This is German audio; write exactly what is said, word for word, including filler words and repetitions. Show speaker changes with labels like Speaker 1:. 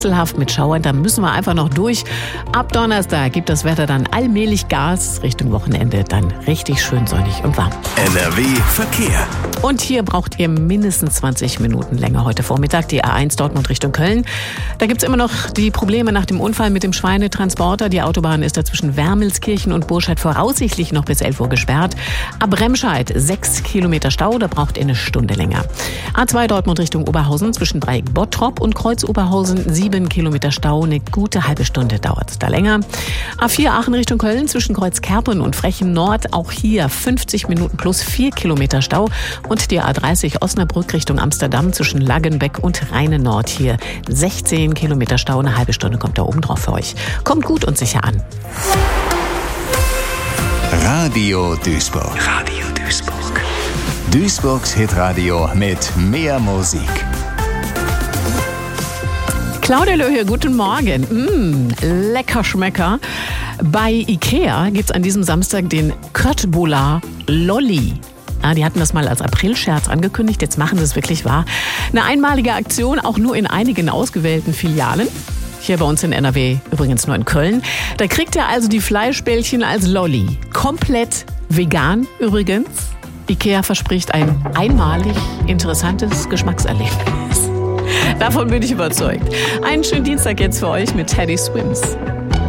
Speaker 1: wechselhaft mit Schauern, da müssen wir einfach noch durch. Ab Donnerstag gibt das Wetter dann allmählich Gas, Richtung Wochenende dann richtig schön sonnig und warm.
Speaker 2: N R W Verkehr.
Speaker 1: Und hier braucht ihr mindestens zwanzig Minuten länger heute Vormittag, die A eins Dortmund Richtung Köln. Da gibt es immer noch die Probleme nach dem Unfall mit dem Schweinetransporter. Die Autobahn ist da zwischen Wermelskirchen und Burscheid voraussichtlich noch bis elf Uhr gesperrt. Ab Remscheid sechs Kilometer Stau, da braucht ihr eine Stunde länger. A zwei Dortmund Richtung Oberhausen zwischen Dreieck Bottrop und Kreuz Oberhausen sieben Kilometer Stau, eine gute halbe Stunde dauert es da länger. A vier Aachen Richtung Köln zwischen Kreuz Kerpen und Frechen Nord, auch hier fünfzig Minuten plus vier Kilometer Stau. Und die A dreißig Osnabrück Richtung Amsterdam zwischen Laggenbeck und Rheine Nord, hier sechzehn Kilometer Stau, eine halbe Stunde kommt da oben drauf für euch. Kommt gut und sicher an.
Speaker 2: Radio Duisburg. Radio Duisburg. Duisburgs Hitradio mit mehr Musik.
Speaker 1: Claudia Löhe, guten Morgen. Mmh, lecker Schmecker. Bei Ikea gibt es an diesem Samstag den Köttbullar Lolli. Ja, die hatten das mal als Aprilscherz angekündigt, jetzt machen sie es wirklich wahr. Eine einmalige Aktion, auch nur in einigen ausgewählten Filialen. Hier bei uns in N R W, übrigens nur in Köln. Da kriegt ihr also die Fleischbällchen als Lolli. Komplett vegan übrigens. Ikea verspricht ein einmalig interessantes Geschmackserlebnis. Davon bin ich überzeugt. Einen schönen Dienstag jetzt für euch mit Teddy Swims.